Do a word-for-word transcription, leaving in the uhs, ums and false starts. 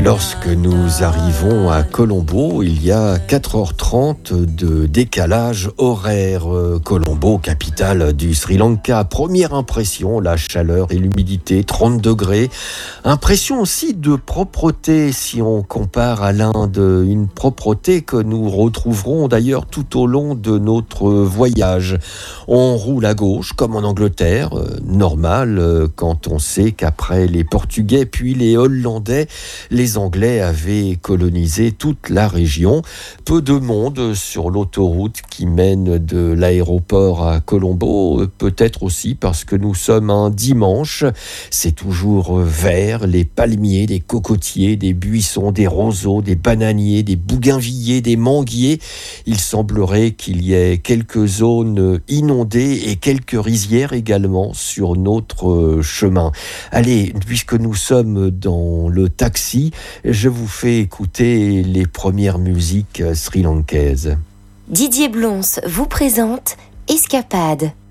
Lorsque nous arrivons à Colombo, il y a quatre heures trente de décalage horaire. Colombo, capitale du Sri Lanka. Première impression, la chaleur et l'humidité, trente degrés. Impression aussi de propreté, si on compare à l'Inde. Une propreté que nous retrouverons d'ailleurs tout au long de notre voyage. On roule à gauche, comme en Angleterre. Normal, quand on sait qu'après les Portugais puis les Hollandais, les Anglais avaient colonisé toute la région. Peu de monde sur l'autoroute qui mène de l'aéroport à Colombo, peut-être aussi parce que nous sommes un dimanche. C'est toujours vert, les palmiers, des cocotiers, des buissons, des roseaux, des bananiers, des bougainvilliers, des manguiers. Il semblerait qu'il y ait quelques zones inondées et quelques rizières également sur notre chemin. Allez, puisque nous sommes dans le taxi, je vous fais écouter les premières musiques sri-lankaises. Didier Blons vous présente Escapade.